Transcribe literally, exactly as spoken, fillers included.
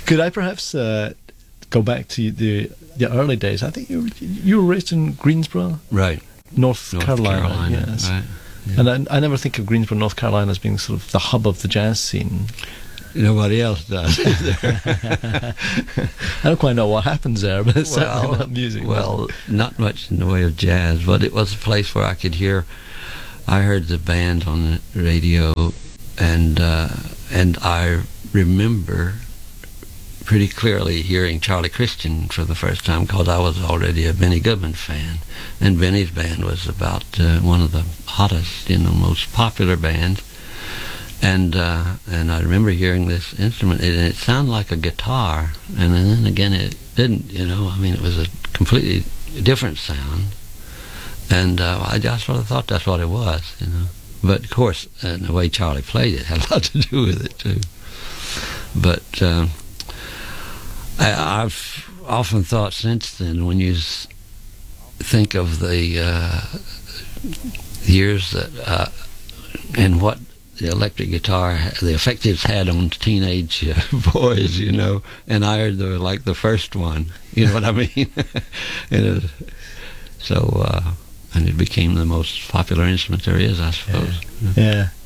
Could I perhaps uh, go back to the the early days? I think you were, you were raised in Greensboro, right, North, North Carolina. Carolina, Yes. right. Yeah. And I, I never think of Greensboro, North Carolina, as being sort of the hub of the jazz scene. Nobody else does. I don't quite know what happens there, but it's well, certainly not music. Well, not much in the way of jazz, but it was a place where I could hear. I heard the band on the radio, and uh, and I remember pretty clearly hearing Charlie Christian for the first time, because I was already a Benny Goodman fan, and Benny's band was about uh, one of the hottest, you know, most popular bands. And uh, and I remember hearing this instrument, and it sounded like a guitar, and then again it didn't, you know. I mean, it was a completely different sound, and uh, I just sort of thought that's what it was, you know. But of course, uh, the way Charlie played it had a lot to do with it too. But um, I, I've often thought since then, when you s- think of the uh, years that uh, and what the electric guitar, the effect it's had on teenage uh, boys, you know, and I heard the, like the first one, you know what I mean? and it, so, uh, and it became the most popular instrument there is, I suppose. Yeah. yeah.